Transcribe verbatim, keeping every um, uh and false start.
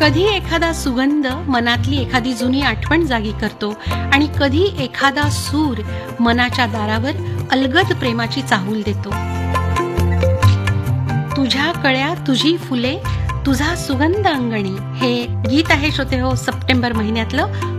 कधी एखादा सुगंध मनातली एखादी जुनी आठवण जागी करतो आणि कधी एखादा सूर मनाच्या दारावर अलगद प्रेमाची चाहूल देतो. तुझ्या कळ्या तुझी फुले तुझा सुगंध अंगणी हे गीत आहे श्रोते हो सप्टेंबर महिन्यातलं